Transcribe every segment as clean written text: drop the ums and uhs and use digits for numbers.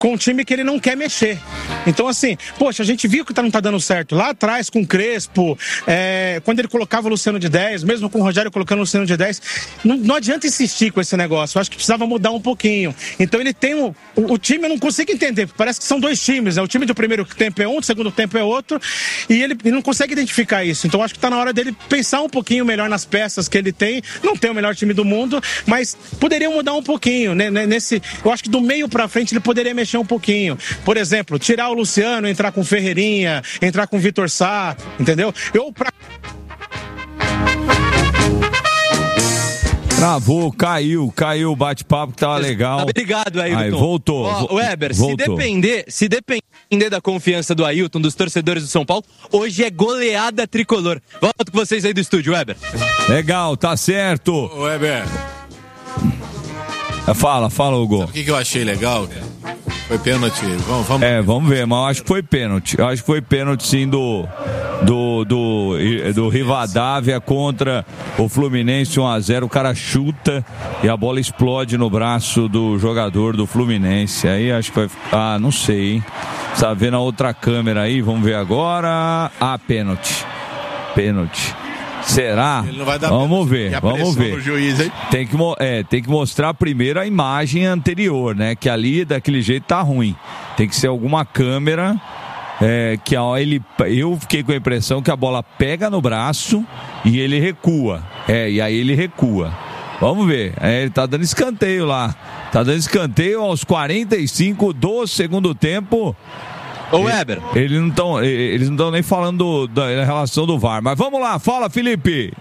com um time que ele não quer mexer. Então, assim, poxa, a gente viu que não tá dando certo. Lá atrás, com o Crespo, quando ele colocava o Luciano de 10, mesmo com o Rogério colocando o Luciano de 10, não adianta insistir com esse negócio. Eu acho que precisava mudar um pouquinho. Então, ele tem o time, eu não consigo entender, parece que são dois times, né? O time do primeiro tempo é um, do segundo tempo é outro, e ele não consegue identificar isso. Então, acho que tá na hora dele pensar um pouquinho melhor nas peças que ele tem. Não tem o melhor time do mundo, mas poderia mudar um pouquinho, né? Eu acho que do meio pra frente ele poderia mexer um pouquinho. Por exemplo, tirar o Luciano, entrar com o Ferreirinha, entrar com o Vitor Sá, entendeu? Travou, caiu o bate-papo que tava legal. Obrigado, Ailton. Aí, voltou. Weber, voltou. Se depender da confiança do Ailton, dos torcedores do São Paulo, hoje é goleada tricolor. Volto com vocês aí do estúdio, Weber. Legal, tá certo. Ô, Weber. Fala, Hugo. Sabe o que eu achei legal? Foi pênalti. Vamos ver, mas eu acho que foi pênalti. Eu acho que foi pênalti, sim, do Rivadavia contra o Fluminense 1-0. O cara chuta e a bola explode no braço do jogador do Fluminense. Aí acho que vai... não sei, hein? Precisa ver na outra câmera aí. Vamos ver agora. Pênalti. Será? Ele não vai dar vamos ver. No juiz, hein? Tem que mostrar primeiro a imagem anterior, né? Que ali daquele jeito tá ruim. Tem que ser alguma câmera eu fiquei com a impressão que a bola pega no braço e ele recua. E aí ele recua. Vamos ver. Ele tá dando escanteio lá. Tá dando escanteio aos 45 do segundo tempo. Ô, Weber. Eles não estão nem falando da relação do VAR. Mas vamos lá, fala, Felipe.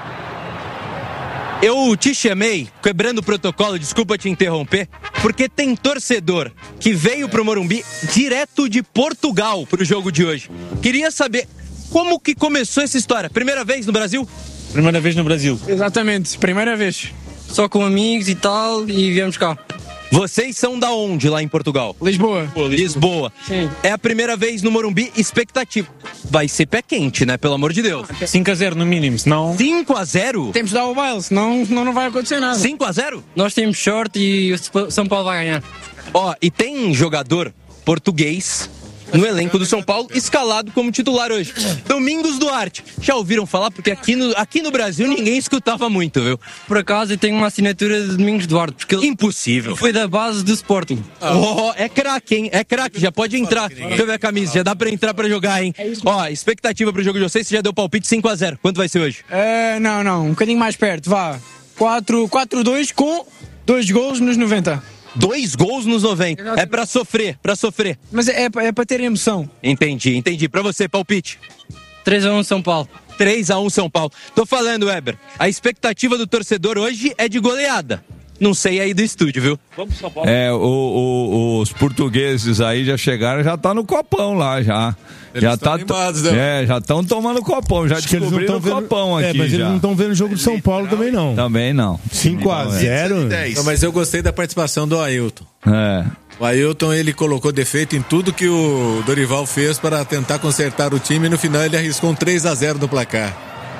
Eu te chamei, quebrando o protocolo, desculpa te interromper, porque tem torcedor que veio pro Morumbi direto de Portugal pro jogo de hoje. Queria saber como que começou essa história. Primeira vez no Brasil? Primeira vez no Brasil. Exatamente, primeira vez. Só com amigos e tal, e viemos cá. Vocês são da onde lá em Portugal? Lisboa. Sim. É a primeira vez no Morumbi, expectativa. Vai ser pé quente, né? Pelo amor de Deus. 5-0 no mínimo, senão... 5-0? Temos de dar o baile, senão não vai acontecer nada. 5-0? Nós temos sorte e o São Paulo vai ganhar. E tem jogador português no elenco do São Paulo, escalado como titular hoje. Domingos Duarte. Já ouviram falar? Porque aqui no Brasil ninguém escutava muito, viu? Por acaso eu tenho uma assinatura de Domingos Duarte. Porque ele impossível. Foi da base do Sporting. É craque, hein? É craque, já pode entrar. Deixa eu ver a camisa, já dá pra entrar pra jogar, hein? Expectativa pro jogo de vocês, você já deu palpite 5-0. Quanto vai ser hoje? Não, um bocadinho mais perto, vá. 4-2 com 2 golos nos 90. 2 gols nos 90. É pra sofrer. Mas é pra ter emoção. Entendi. Pra você, palpite. 3-1 São Paulo. 3-1 São Paulo. Tô falando, Weber. A expectativa do torcedor hoje é de goleada. Não sei aí do estúdio, viu? Vamos pro São Paulo. Os portugueses aí já chegaram, já tá no copão lá, já. Eles estão animados, né? Já estão tomando copão, já descobriram o copão aqui. Mas já. eles não estão vendo o jogo de São Paulo também não. Também não. 5-0. Não, mas eu gostei da participação do Ailton. O Ailton, ele colocou defeito em tudo que o Dorival fez para tentar consertar o time e no final ele arriscou um 3-0 no placar.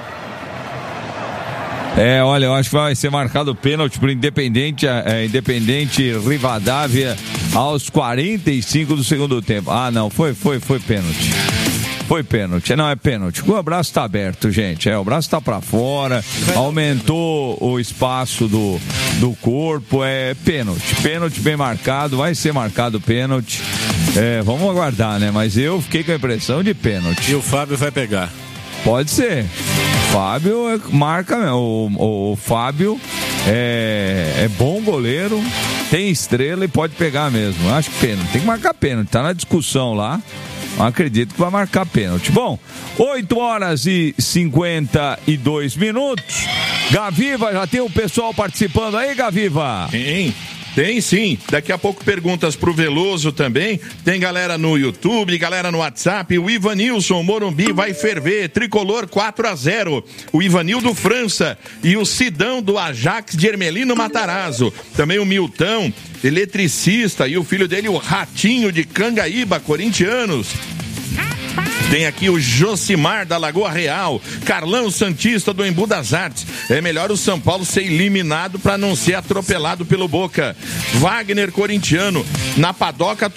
Olha, eu acho que vai ser marcado pênalti pro Independente Rivadavia aos 45 do segundo tempo. Não, foi pênalti. Foi pênalti. Não, é pênalti. O braço tá aberto, gente. O braço tá pra fora, aumentou o espaço do corpo. É pênalti. Pênalti bem marcado, vai ser marcado pênalti. Vamos aguardar, né? Mas eu fiquei com a impressão de pênalti. E o Fábio vai pegar. Pode ser. Fábio marca, o Fábio é bom goleiro, tem estrela e pode pegar mesmo. Acho que pênalti, tem que marcar pênalti, tá na discussão lá. Acredito que vai marcar pênalti. Bom, 8h52. Gaviva, já tem o pessoal participando aí, Gaviva? Tem sim, daqui a pouco perguntas pro Veloso também, tem galera no YouTube, galera no WhatsApp, o Ivanilson, Morumbi vai ferver, Tricolor 4-0, o Ivanildo França e o Sidão do Ajax de Ermelino Matarazzo, também o Milton, eletricista, e o filho dele, o Ratinho de Cangaíba, corintianos. Tem aqui o Josimar da Lagoa Real, Carlão Santista do Embu das Artes. É melhor o São Paulo ser eliminado para não ser atropelado pelo Boca. Wagner Corintiano, na padoca